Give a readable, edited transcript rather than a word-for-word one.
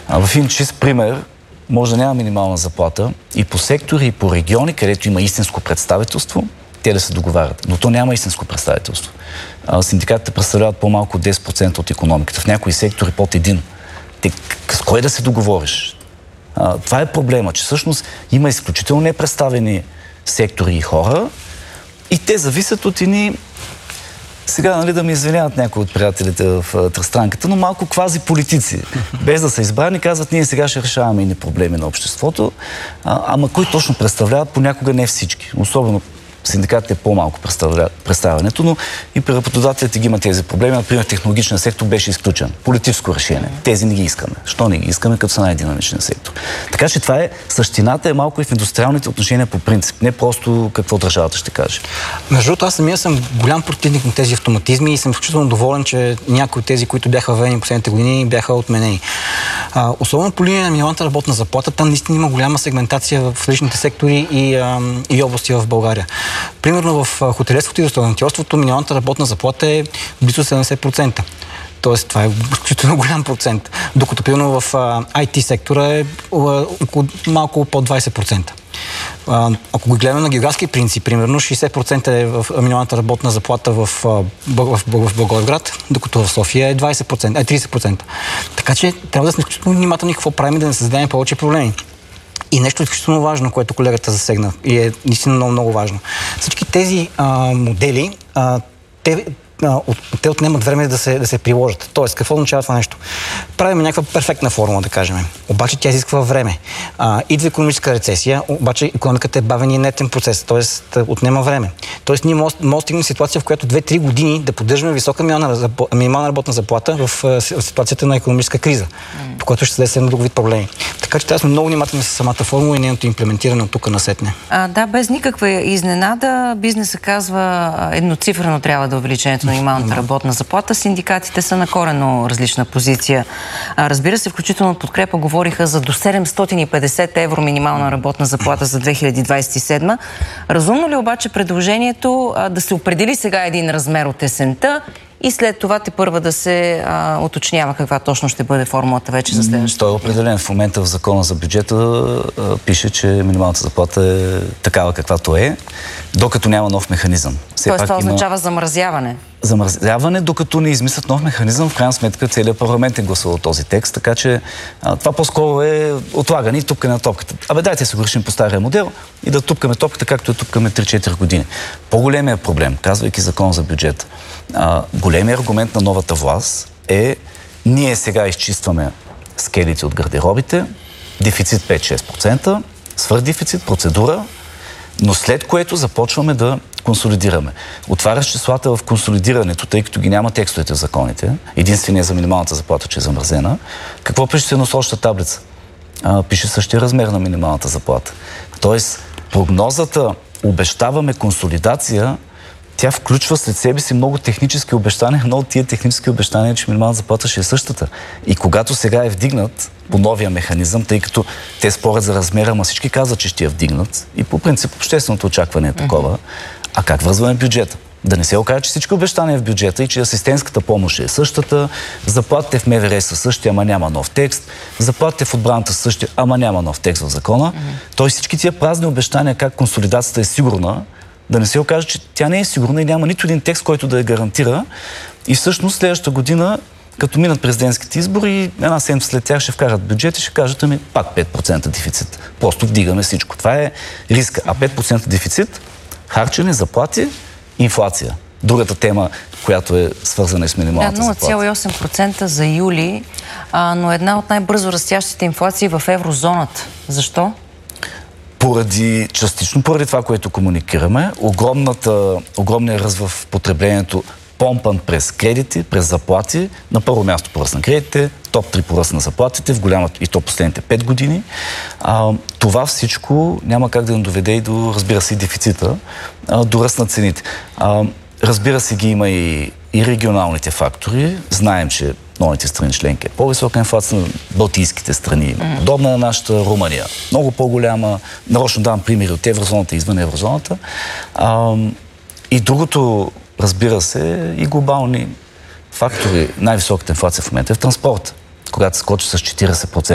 В един чист пример може да няма минимална заплата и по сектори, и по региони, където има истинско представителство, те да се договарят. Но то няма истинско представителство. Синдикатите представляват по-малко от 10% от икономиката. В някои сектори под 1%. С кой да се договориш? Това е проблема, че всъщност има изключително непредставени сектори и хора и те зависят от едни... Сега, да ми извиняват някои от приятелите в Тристранката, но малко квази политици. Без да са избрани, казват, ние сега ще решаваме едни проблеми на обществото, ама кои точно представляват, понякога не всички. Особено синдикатите по-малко представянето, но и при работодателите ги има тези проблеми. Например, технологичният сектор беше изключен. Политическо решение. Тези не ги искаме. Що не ги искаме, като са най-динамичен сектор? Така че това е, същината е малко и в индустриалните отношения по принцип. Не просто какво държавата ще каже. Между другото, аз самия съм голям противник на тези автоматизми и съм изключително доволен, че някои от тези, които бяха въведени последните години, бяха отменени. Особено по линия на минималната работна заплата, там наистина има голяма сегментация в различните сектори и области в България. Примерно в хотелиерството и ресторантьорството минималната работна заплата е близо 70%. Тоест, това е изключително голям процент. Докато примерно в IT сектора е малко под 20%. Ако го гледаме на географски принцип, примерно 60% е в минималната работна заплата в Благоевград, докато в София е 30%. Така че трябва да сме изключително внимателни какво правим и да не създадем повече проблеми. И нещо изключително важно, което колегата засегна и е наистина много, много важно. Всички тези модели, те отнемат време да се приложат. Тоест, какво означава това нещо? Правим някаква перфектна формула, да кажем. Обаче тя изисква време. Идва икономическа рецесия, обаче икономиката е бавен и нетен процес, т.е. отнема време. Тоест ние може да стигнем ситуация, в която 2-3 години да поддържаме висока минимална работна заплата в ситуацията на икономическа криза, по което ще се даде на друг вид проблеми. Така че трябва да сме много внимателни с самата формула и нейното имплементиране от тук насетне. Да, без никаква изненада, бизнесът казва едноцифрено трябва да увеличението на минималната работна заплата. Синдикатите са на коренно различна позиция. Разбира се, включително от подкрепа говориха за до 750 евро минимална работна заплата за 2027. Разумно ли обаче предложението да се определи сега един размер от есента и след това тепърва да се уточнява каква точно ще бъде формулата вече за следващото? Той е определен. В момента в закона за бюджета пише, че минималната заплата е такава каквато е, докато няма нов механизъм. Тоест това означава замразяване? Замразяване, докато не измислят нов механизъм. В крайна сметка целият парламент е гласувал този текст, така че това по-скоро е отлагане и тупкане на топката. Дайте се го решим по стария модел и да тупкаме топката, както я тупкаме 3-4 години. По-големият проблем, казвайки закон за бюджет, големият аргумент на новата власт е ние сега изчистваме скелите от гардеробите, дефицит 5-6%, свръхдефицит, процедура, но след което започваме да консолидираме. Отваряш числата в консолидирането, тъй като ги няма текстовете в законите, единствения за минималната заплата, че е замразена. Какво пише се на срочната таблица? Пише същия размер на минималната заплата. Тоест, прогнозата обещаваме консолидация, тя включва след себе си много технически обещания, но от тия технически обещания, че минималната заплата ще е същата. И когато сега е вдигнат по новия механизъм, тъй като те спорят за размера, ама всички казват, че ще я вдигнат и по принцип общественото очакване е такова, а как връзваме бюджета? Да не се окаже, че всички обещания в бюджета и че асистентската помощ е същата, заплатите в МВР са същи, ама няма нов текст, заплатите в отбраната са същи, ама няма нов текст в закона. Тоест всички тия празни обещания, как консолидацията е сигурна, да не се окаже, че тя не е сигурна и няма нито един текст, който да я гарантира. И всъщност следващата година, като минат президентските избори, една седмица след тях ще вкарат бюджет и ще кажат, ами пак 5% дефицит. Просто вдигаме всичко. Това е риска. А 5% дефицит, харчене, заплати, инфлация. Другата тема, която е свързана с минималната заплата. 0,8% за юли, но една от най-бързо растящите инфлации в еврозоната. Защо? Частично поради това, което комуникираме, огромният ръст в потреблението, помпан през кредити, през заплати, на първо място по ръст на кредитите, топ 3 по ръст на заплатите, в голямата и то последните 5 години. Това всичко няма как да ни доведе и до, разбира се, и дефицита, до ръст на цените. Разбира се, ги има и регионалните фактори. Знаем, че новите страни членки е по-висока инфлация, на балтийските страни, подобна на нашата Румъния, много по-голяма. Нарочно давам примери от еврозоната и извън еврозоната. И другото, разбира се, и глобални фактори. Най-високата инфлация в момента е в транспорта, когато се скочи с 40%.